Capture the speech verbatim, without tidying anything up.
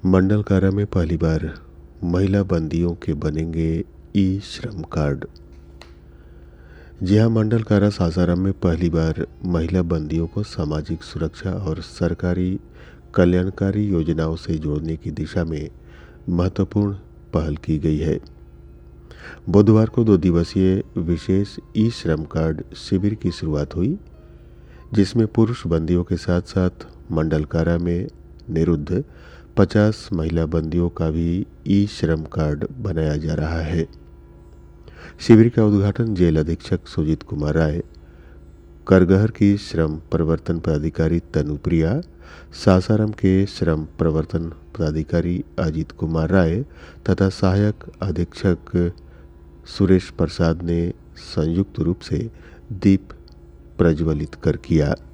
मंडल कारा में पहली बार महिला बंदियों के बनेंगे ई श्रम कार्ड। जी हाँ, मंडल कारा सासाराम में पहली बार महिला बंदियों को सामाजिक सुरक्षा और सरकारी कल्याणकारी योजनाओं से जोड़ने की दिशा में महत्वपूर्ण पहल की गई है। बुधवार को दो दिवसीय विशेष ई श्रम कार्ड शिविर की शुरुआत हुई, जिसमें पुरुष बंदियों के साथ साथ मंडल कारा में निरुद्ध पचास महिला बंदियों का भी ई श्रम कार्ड बनाया जा रहा है। शिविर का उद्घाटन जेल अधीक्षक सुजीत कुमार राय, करगहर की श्रम प्रवर्तन पदाधिकारी तनुप्रिया, सासाराम के श्रम प्रवर्तन पदाधिकारी अजीत कुमार राय तथा सहायक अधीक्षक सुरेश प्रसाद ने संयुक्त रूप से दीप प्रज्वलित कर किया।